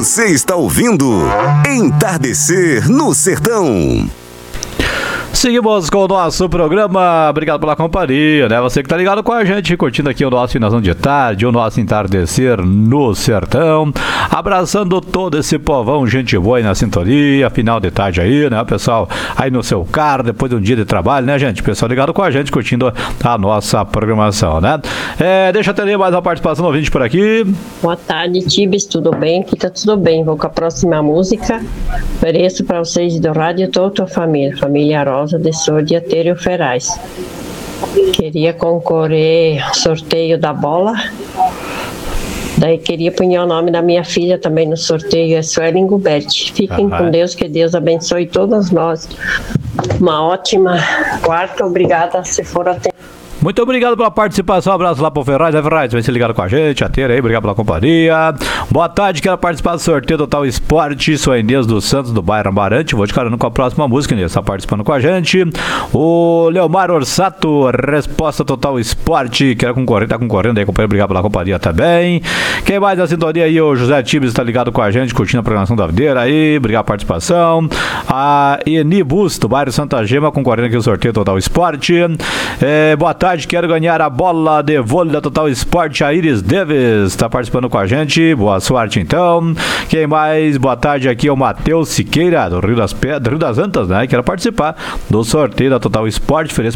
Você está ouvindo Entardecer no Sertão. Seguimos com o nosso programa, obrigado pela companhia, né? Você que tá ligado com a gente, curtindo aqui o nosso Finalzão de Tarde, o nosso Entardecer no Sertão, abraçando todo esse povão, gente boa aí na sintonia, final de tarde aí, né? O pessoal aí no seu carro, depois de um dia de trabalho, né, gente? O pessoal ligado com a gente, curtindo a nossa programação, né? Deixa eu atender mais uma participação do ouvinte por aqui. Boa tarde, Tibes, tudo bem? Aqui tá tudo bem, vou com a próxima música. Ofereço para vocês do rádio e toda a tua família Rosa de Sordia Têrio Ferraz. Queria concorrer ao sorteio da bola. Daí queria pôr o nome da minha filha também no sorteio, é Suelen Gubert. Fiquem com Deus, que Deus abençoe todas nós. Uma ótima quarta, obrigada se for até. Muito obrigado pela participação, um abraço lá pro Ferraz, né, Ferraz? Vai ser ligado com a gente, a Teira aí, obrigado pela companhia. Boa tarde, quero participar do sorteio Total Esporte, sou a Inês dos Santos, do bairro Amarante, vou de carona com a próxima música, Inês, tá participando com a gente. O Leomar Orsato, resposta Total Esporte, quero concorrer, tá concorrendo aí, companheiro, obrigado pela companhia também. Quem mais na sintonia aí, o José Tibes tá ligado com a gente, curtindo a programação da videira aí, obrigado pela participação. A Eni Bus, do bairro Santa Gema, concorrendo aqui no sorteio Total Esporte. Boa tarde, quero ganhar a bola de vôlei da Total Esporte, a Iris Deves está participando com a gente, boa sorte então. Quem mais? Boa tarde, aqui é o Matheus Siqueira, do Rio das Antas, né? Quero participar do sorteio da Total Esporte, ofereço